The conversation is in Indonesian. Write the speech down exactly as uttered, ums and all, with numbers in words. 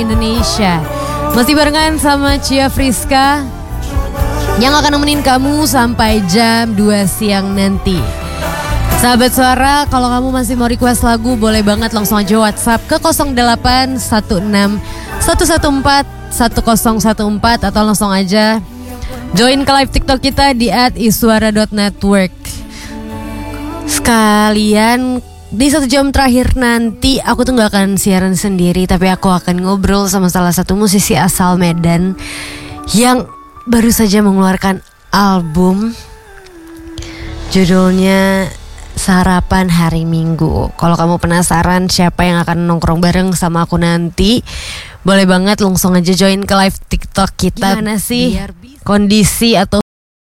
Indonesia. Masih barengan sama Cia Friska yang akan nemenin kamu sampai jam dua siang nanti. Sahabat Suara, kalau kamu masih mau request lagu, boleh banget langsung aja WhatsApp ke nol delapan satu enam satu satu empat satu nol satu empat atau langsung aja join ke live TikTok kita di at iswara dot network. Sekalian di satu jam terakhir nanti aku tuh gak akan siaran sendiri, tapi aku akan ngobrol sama salah satu musisi asal Medan yang baru saja mengeluarkan album. Judulnya Sarapan Hari Minggu. Kalau kamu penasaran siapa yang akan nongkrong bareng sama aku nanti, boleh banget langsung aja join ke live TikTok kita. Gimana sih kondisi atau